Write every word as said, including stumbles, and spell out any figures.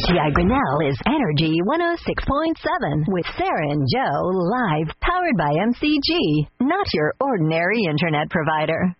G I Grinnell is Energy one oh six point seven with Sarah and Joe live, powered by M C G, not your ordinary internet provider.